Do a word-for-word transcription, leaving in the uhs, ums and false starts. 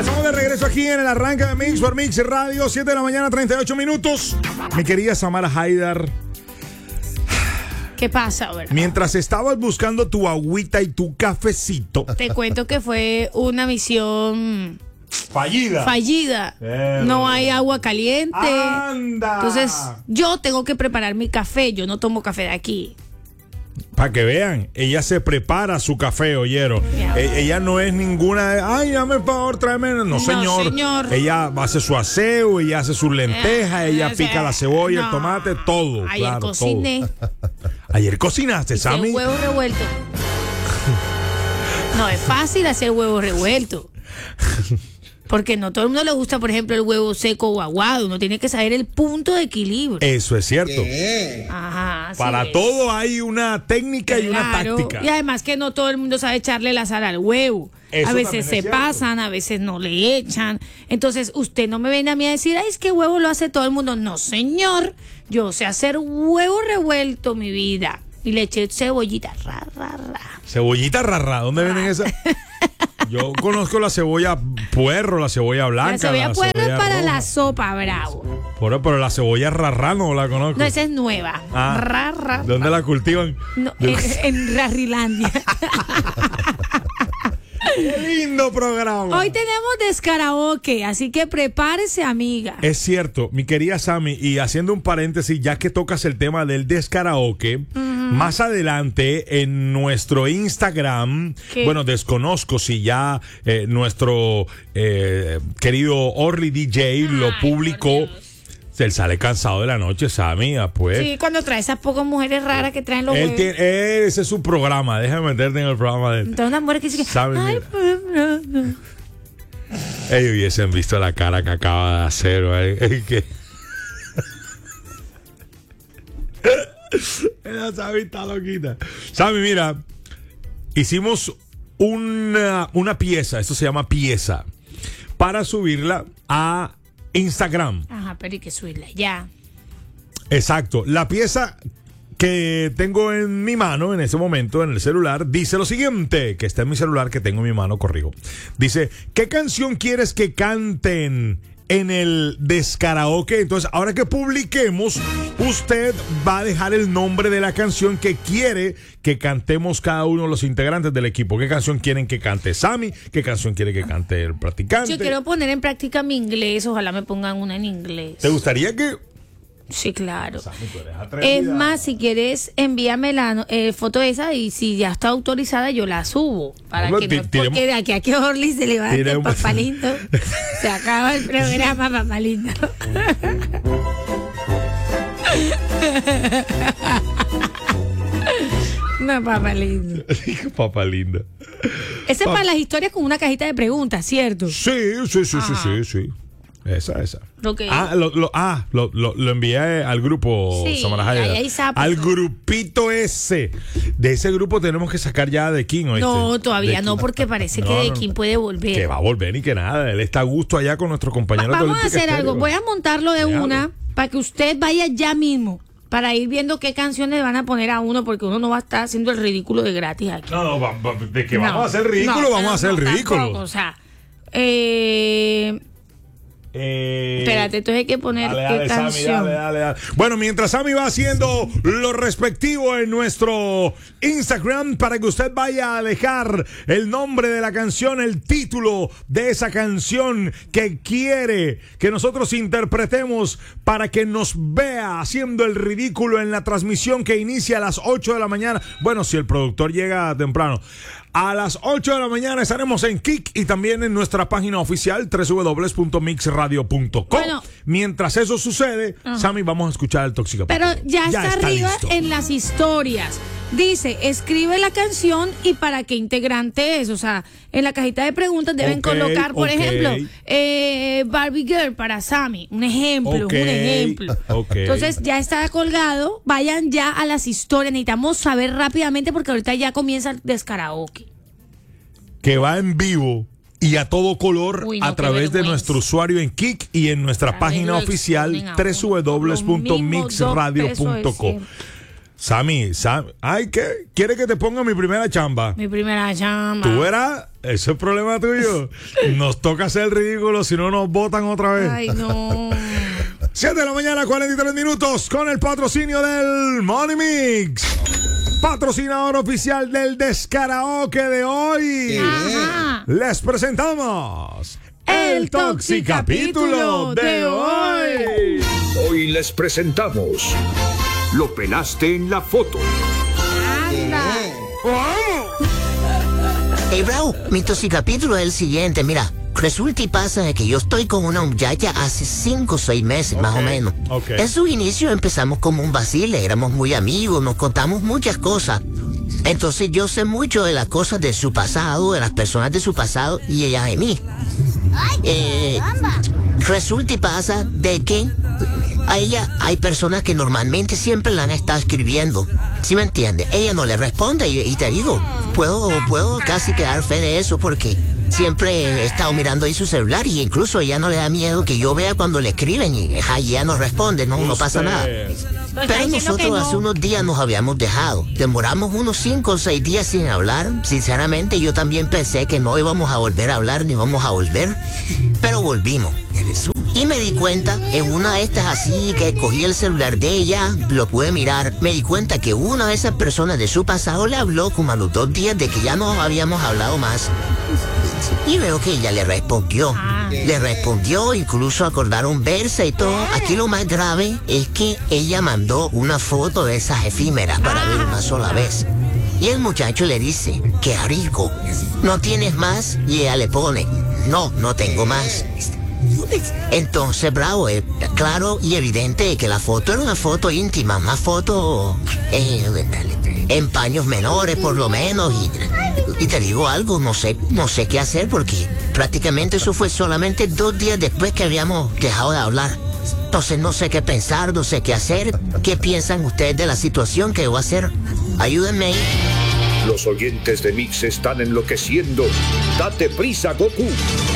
Estamos de regreso aquí en el arranque de Mix por Mix Radio, siete de la mañana, treinta y ocho minutos. Mi querida Samara Haidar. ¿Qué pasa ahora? Mientras estabas buscando tu agüita y tu cafecito. Te cuento que fue una misión Fallida. Fallida. Eh, no hay agua caliente. ¡Anda! Entonces, yo tengo que preparar mi café. Yo no tomo café de aquí. Para que vean, ella se prepara su café, oyeron. E- ella no es ninguna, ay, dame por favor, tráeme. No, No, señor. señor. Ella hace su aseo, ella hace sus lentejas, Eh, ella o pica sea, la cebolla, no. el tomate, todo. Ayer claro, cociné. todo. Ayer cocinaste, Hice Sammy. un huevo revuelto. No es fácil hacer huevo revuelto. Porque no todo el mundo le gusta, por ejemplo, el huevo seco o aguado. Uno tiene que saber el punto de equilibrio. Eso es cierto. Ajá, así Para es. todo hay una técnica y una Claro. táctica. Y además que no todo el mundo sabe echarle la sal al huevo. Eso a veces también es se cierto. pasan, a veces no le echan. Entonces, usted no me viene a mí a decir, ay, es que huevo lo hace todo el mundo. No, señor. Yo sé hacer huevo revuelto, mi vida. Y le eché cebollita. Ra, ra, ra. Cebollita rara, ¿dónde venden esas? Yo conozco la cebolla puerro, la cebolla blanca. La cebolla la puerro es cebolla para roja. la sopa, bravo. Pero, pero la cebolla rara no la conozco. No, esa es nueva. Ah, Ra, ra, ¿dónde la cultivan? No, en, en Rarilandia. ¡Qué lindo programa! Hoy tenemos descaraoke, así que prepárese, amiga. Es cierto, mi querida Sammy, y haciendo un paréntesis, ya que tocas el tema del descaraoke, más adelante en nuestro Instagram, ¿Qué? bueno, desconozco si ya eh, nuestro eh, querido Orly D J lo Ay, publicó. por Dios. Él sale cansado de la noche, Sammy, ah, pues. Sí, cuando trae esas pocas mujeres raras que traen los Él huevos. tiene- ese es su programa, déjame meterte en el programa de él. Entonces una mujer que dice que, Sabe, ay, mira. pues, no, no. Ellos hubiesen visto la cara que acaba de hacer, ¿vale? Es que... Ella Sammy está loquita. Sammy, mira, hicimos una, una pieza, esto se llama pieza, para subirla a Instagram. Ajá, pero hay que subirla ya. Exacto. La pieza que tengo en mi mano en ese momento, en el celular, dice lo siguiente, que está en mi celular, que tengo en mi mano, corrijo. Dice, ¿qué canción quieres que canten en el descaraoke? Entonces, ahora que publiquemos, usted va a dejar el nombre de la canción que quiere que cantemos cada uno de los integrantes del equipo. ¿Qué canción quieren que cante Sammy? ¿Qué canción quiere que cante el practicante? Yo quiero poner en práctica mi inglés, ojalá me pongan una en inglés. ¿Te gustaría que... Sí, claro. Sammy, tú eres atrevida. Es más, si quieres, envíame la eh, foto esa y si ya está autorizada, yo la subo. Para Hombre, que no, ti- tiremos- porque de aquí a que Orly se levante el tiremos- papalindo, se acaba el programa, papalindo. No, papalindo. Papá linda. Ese es para las historias con una cajita de preguntas, ¿cierto? Sí, sí, sí, sí, Ajá. sí, sí. Esa, esa. Ok. Ah, lo, lo, ah, lo, lo, lo envié al grupo Sí, Samara Haidar. ahí hay sapos. Al grupito ese. De ese grupo tenemos que sacar ya de King, ¿oíste? No, todavía De no, King. porque parece No, que de no, quién puede volver. Que va a volver ni que nada. Él está a gusto allá con nuestro compañero. Va- de vamos a Olímpica hacer algo. Estéreo. Voy a montarlo de Déjalo. una para que usted vaya ya mismo. Para ir viendo qué canciones le van a poner a uno, porque uno no va a estar haciendo el ridículo de gratis aquí. No, no, va- va- de que No, vamos a hacer ridículo, no, vamos no, a hacer no, ridículo. tampoco, o sea, eh, Eh, espérate, entonces hay que poner Dale, qué dale, Sammy, canción. dale, dale, dale. Bueno, mientras Sammy va haciendo lo respectivo en nuestro Instagram, para que usted vaya a dejar el nombre de la canción, el título de esa canción que quiere que nosotros interpretemos, para que nos vea haciendo el ridículo en la transmisión que inicia a las ocho de la mañana. Bueno, si el productor llega temprano. A las ocho de la mañana estaremos en Kik y también en nuestra página oficial doble u doble u doble u punto mix radio punto com. Bueno. Mientras eso sucede, Sammy, vamos a escuchar el Tóxico. Pero ya, está, arriba listo. en las historias. Dice, escribe la canción y para qué integrante es. O sea, en la cajita de preguntas deben Ok, colocar, por ok. ejemplo, eh, Barbie Girl para Sammy. Un ejemplo, Ok, un ejemplo. ok. Entonces ya está colgado. Vayan ya a las historias. Necesitamos saber rápidamente porque ahorita ya comienza el descaraoke. Que va en vivo y a todo color Uy, no, a qué través de vergüenza. nuestro usuario en Kik y en nuestra A ver, página lo oficial exponen a doble u doble u doble u punto uno. mix radio punto com. Sammy, Sam, ay, ¿qué? ¿Quiere que te ponga mi primera chamba? Mi primera llama. Tú eras Eso es problema tuyo. Nos toca hacer ridículo, si no nos botan otra vez. Ay, no. siete de la mañana, cuarenta y tres minutos, con el patrocinio del Money Mix. Patrocinador oficial del Descaraoke de hoy. Ajá. Les presentamos El Toxicapítulo de hoy. Hoy les presentamos Lo pelaste en la foto. Anda. Hey, Bravo, mi toxicapítulo es el siguiente, mira. Resulta y pasa de que yo estoy con una muchacha hace cinco o seis meses, más o menos. Okay. En su inicio empezamos como un vacile, éramos muy amigos, nos contamos muchas cosas. Entonces yo sé mucho de las cosas de su pasado, de las personas de su pasado y ella de mí. Eh, resulta y pasa de que a ella hay personas que normalmente siempre la han estado escribiendo. ¿Sí me entiendes? Ella no le responde y, y te digo, puedo, puedo casi quedar fe de eso porque siempre he estado mirando ahí su celular y incluso ella no le da miedo que yo vea cuando le escriben y ay, ella no responde, no, no pasa nada. Pues está Pero diciendo que nosotros no. hace unos días nos habíamos dejado. Demoramos unos cinco o seis días sin hablar. Sinceramente, yo también pensé que no íbamos a volver a hablar ni íbamos a volver. Pero volvimos. Y me di cuenta, en una de estas así que cogí el celular de ella, lo pude mirar, me di cuenta que una de esas personas de su pasado le habló como a los dos días de que ya no habíamos hablado más. Y veo que ella le respondió. Ah. Le respondió, incluso acordaron verse y todo. Aquí lo más grave es que ella mandó una foto de esas efímeras para ver una sola vez. Y el muchacho le dice, qué rico, ¿no tienes más? Y ella le pone, no, no tengo más. Entonces, Bravo, es claro y evidente que la foto era una foto íntima, una foto eh, en paños menores por lo menos. Y, y te digo algo, no sé, no sé qué hacer porque prácticamente eso fue solamente dos días después que habíamos dejado de hablar. Entonces no sé qué pensar, no sé qué hacer. ¿Qué piensan ustedes de la situación que voy a hacer? Ayúdenme ahí. Los oyentes de Mix están enloqueciendo. Date prisa, Goku.